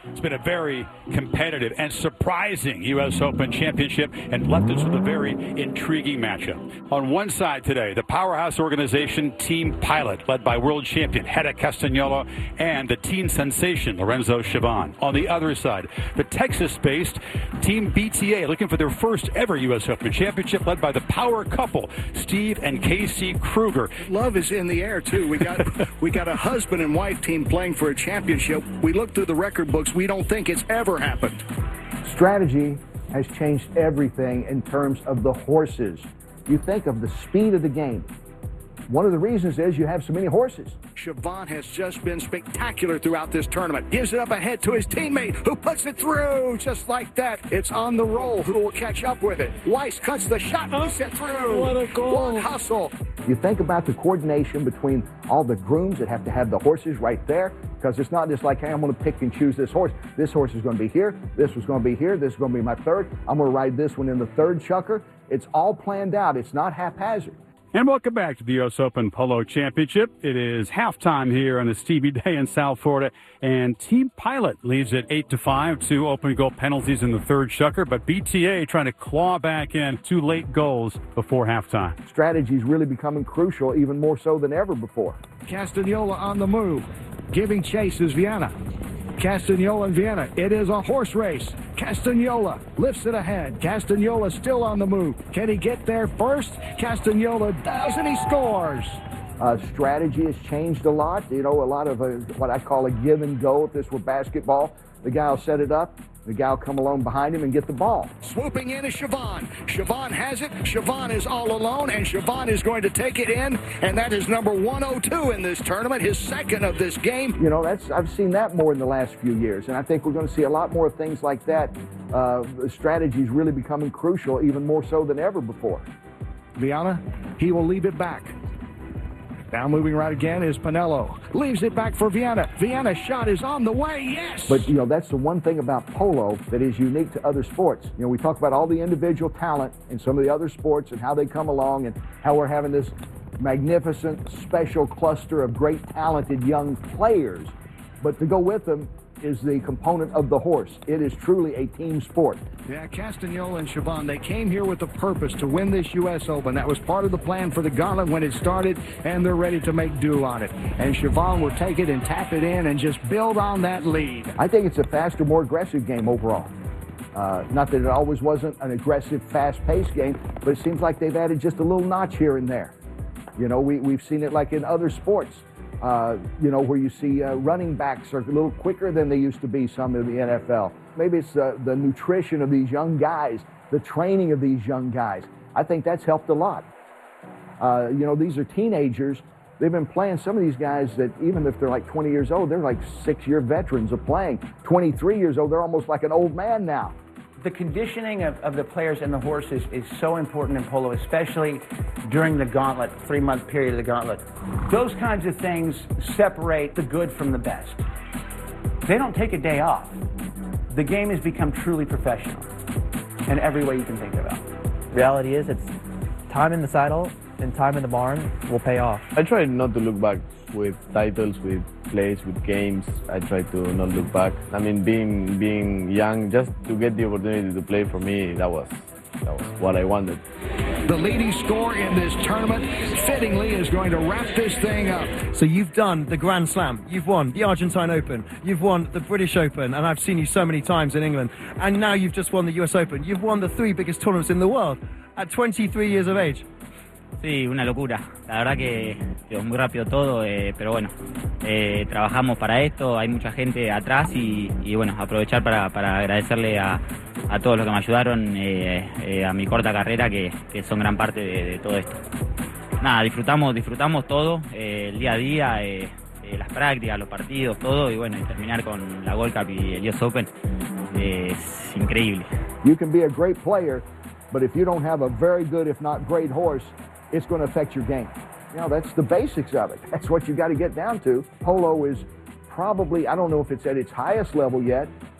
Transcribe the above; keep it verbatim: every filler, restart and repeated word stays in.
It's been a very competitive and surprising U S Open Championship and left us with a very intriguing matchup. On one side today, the powerhouse organization Team Pilot, led by world champion Heta Castagnola and the teen sensation Lorenzo Shaban. On the other side, the Texas-based Team B T A, looking for their first ever U S Open Championship, led by the power couple Steve and Casey Kruger. Love is in the air, too. We got we got a husband and wife team playing for a championship. We look through the record books. We don't think it's ever happened. Strategy has changed everything in terms of the horses. You think of the speed of the game. One of the reasons is you have so many horses. Shaban has just been spectacular throughout this tournament. Gives it up ahead to his teammate, who puts it through just like that. It's on the roll. Who will catch up with it? Weiss cuts the shot. Puts it through. What a goal. What hustle. You think about the coordination between all the grooms that have to have the horses right there, because it's not just like, hey, I'm going to pick and choose this horse. This horse is going to be here. This was going to be here. This is going to be my third. I'm going to ride this one in the third chukker. It's all planned out. It's not haphazard. And welcome back to the U S Open Polo Championship. It is halftime here on the Stevie Day in South Florida, and Team Pilot leads at eight to five, two open goal penalties in the third chukker, but B T A trying to claw back in two late goals before halftime. Strategy is really becoming crucial, even more so than ever before. Castagnola on the move. Giving chase is Viana. Castagnola and Viana. It is a horse race. Castagnola lifts it ahead. Castagnola still on the move. Can he get there first? Castagnola does, and he scores. Uh, strategy has changed a lot. You know, a lot of a, what I call a give and go. If this were basketball, the guy will set it up. The guy will come along behind him and get the ball. Swooping in is Shaban. Shaban has it. Shaban is all alone, and Shaban is going to take it in, and that is number one oh two in this tournament, his second of this game. You know, that's I've seen that more in the last few years, and I think we're going to see a lot more things like that. Uh, strategy is really becoming crucial, even more so than ever before. Viana, he will leave it back. Now moving right again is Pinello. Leaves it back for Viana. Viana's shot is on the way, yes! But, you know, that's the one thing about polo that is unique to other sports. You know, we talk about all the individual talent in some of the other sports and how they come along and how we're having this magnificent, special cluster of great, talented young players. But to go with them is the component of the horse. It is truly a team sport. Yeah, Castagnola and Shaban, they came here with a purpose to win this U S Open. That was part of the plan for the gauntlet when it started, and they're ready to make do on it. And Shaban will take it and tap it in and just build on that lead. I think it's a faster, more aggressive game overall. Uh, not that it always wasn't an aggressive, fast-paced game, but it seems like they've added just a little notch here and there. You know, we, we've seen it like in other sports. Uh, you know, where you see uh, running backs are a little quicker than they used to be, some of the N F L. Maybe it's uh, the nutrition of these young guys, the training of these young guys. I think that's helped a lot. Uh, you know, these are teenagers. They've been playing, some of these guys that even if they're like twenty years old, they're like six-year veterans of playing. twenty-three years old, they're almost like an old man now. The conditioning of, of the players and the horses is so important in polo, especially during the gauntlet, three-month period of the gauntlet. Those kinds of things separate the good from the best. They don't take a day off. The game has become truly professional in every way you can think about. Reality is, it's time in the saddle and time in the barn will pay off. I try not to look back with titles, with plays, with games. I try to not look back. I mean, being being young, just to get the opportunity to play, for me, that was that was what I wanted. The leading scorer in this tournament, fittingly, is going to wrap this thing up. So you've done the Grand Slam, you've won the Argentine Open, you've won the British Open, and I've seen you so many times in England, and now you've just won the U S Open. You've won the three biggest tournaments in the world at twenty-three years of age. Sí, una locura. La verdad que, que muy rápido todo, eh, pero bueno, eh, trabajamos para esto, hay mucha gente atrás y, y bueno, aprovechar para, para agradecerle a, a todos los que me ayudaron eh, eh, a mi corta carrera, que, que son gran parte de, de todo esto. Nada, disfrutamos, disfrutamos todo, eh, el día a día, eh, eh, las prácticas, los partidos, todo, y bueno, y terminar con la Gold Cup y el U S Open eh, es increíble. You can be a great player, but if you don't have a very good, if not great horse, it's going to affect your game. You know, that's the basics of it. That's what you got to get down to. Polo is probably, I don't know if it's at its highest level yet,